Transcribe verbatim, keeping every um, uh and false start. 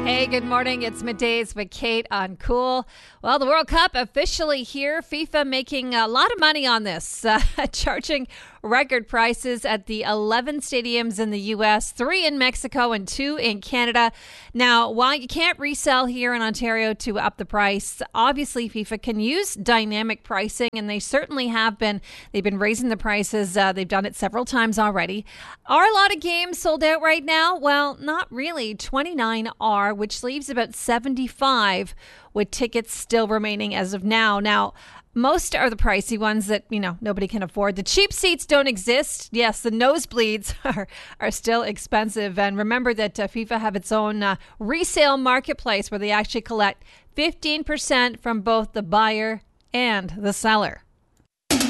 Hey, good morning. It's Middays with Kate on Cool. Well, the World Cup officially here. FIFA making a lot of money on this, uh, charging record prices at the eleven stadiums in the U S, three in Mexico and two in Canada. Now, while you can't resell here in Ontario to up the price, obviously FIFA can use dynamic pricing, and they certainly have been. They've been raising the prices. Uh, they've done it several times already. Are a lot of games sold out right now? Well, not really. twenty-nine are, which leaves about seventy-five with tickets still remaining as of now. Now, most are the pricey ones that, you know, nobody can afford. The cheap seats don't exist. Yes, the nosebleeds are, are still expensive. And remember that uh, FIFA have its own uh, resale marketplace where they actually collect fifteen percent from both the buyer and the seller.